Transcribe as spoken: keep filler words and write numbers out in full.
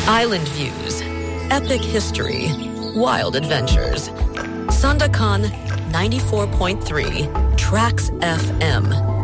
Island views, epic history, wild adventures. Sandakan ninety-four point three Tracks F M.